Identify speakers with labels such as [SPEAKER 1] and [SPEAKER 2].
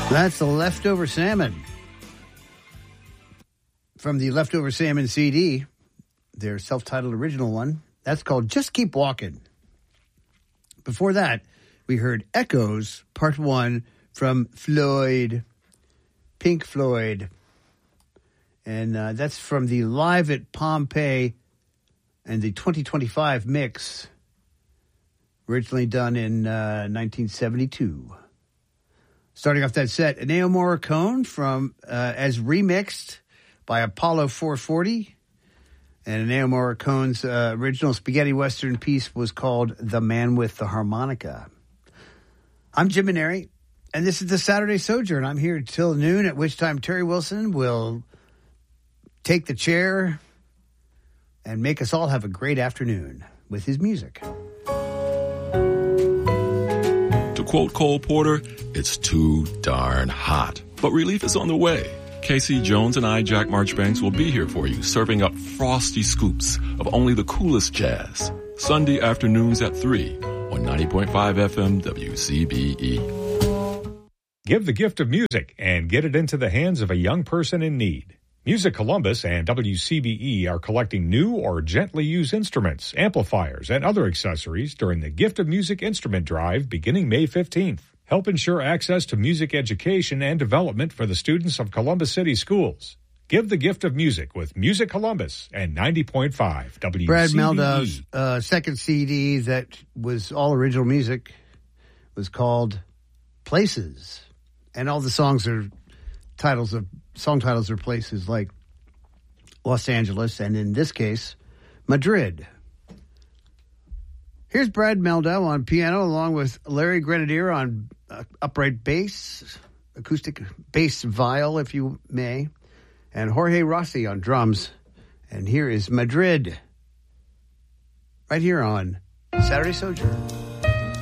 [SPEAKER 1] That's the Leftover Salmon from the Leftover Salmon CD, their self-titled original one. That's called Just Keep Walking. Before that, we heard Echoes, Part 1 from Floyd, Pink Floyd. And that's from the Live at Pompeii and the 2025 mix, originally done in 1972. Starting off that set, Ennio Morricone from as remixed by Apollo 440. And Ennio Morricone's original spaghetti western piece was called The Man with the Harmonica. I'm Jim Maneri, and this is the Saturday Sojourn. I'm here till noon, at which time Terry Wilson will take the chair and make us all have a great afternoon with his music.
[SPEAKER 2] To quote Cole Porter, it's too darn hot. But relief is on the way. Casey Jones and I, Jack Marchbanks, will be here for you, serving up frosty scoops of only the coolest jazz. Sunday afternoons at 3 on 90.5 FM WCBE.
[SPEAKER 3] Give the gift of music and get it into the hands of a young person in need. Music Columbus and WCBE are collecting new or gently used instruments, amplifiers, and other accessories during the Gift of Music Instrument Drive beginning May 15th. Help ensure access to music education and development for the students of Columbus City Schools. Give the gift of music with Music Columbus and 90.5 WCBE.
[SPEAKER 1] Brad Meldau's second CD that was all original music was called Places. And all the songs are song titles are places like Los Angeles, and in this case, Madrid. Here's Brad Meldau on piano, along with Larry Grenadier on upright bass, acoustic bass viol, if you may, and Jorge Rossi on drums. And here is Madrid, right here on Saturday Sojourn.